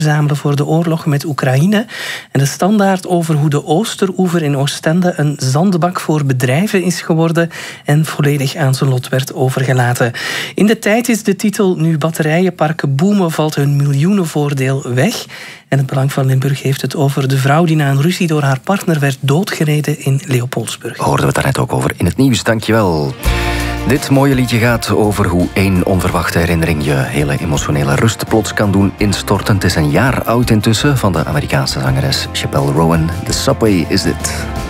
verzamelen voor de oorlog met Oekraïne. En de Standaard over hoe de Oosteroever in Oostende een zandbak voor bedrijven is geworden en volledig aan zijn lot werd overgelaten. In de Tijd is de titel: Nu batterijenparken boomen, valt hun miljoenenvoordeel weg. En het Belang van Limburg heeft het over de vrouw die na een ruzie door haar partner werd doodgereden in Leopoldsburg. Hoorden we het daarnet ook over in het nieuws, dankjewel. Dit mooie liedje gaat over hoe één onverwachte herinnering je hele emotionele rust plots kan doen instorten. Het is een jaar oud intussen, van de Amerikaanse zangeres Chappell Roan. The Subway is dit.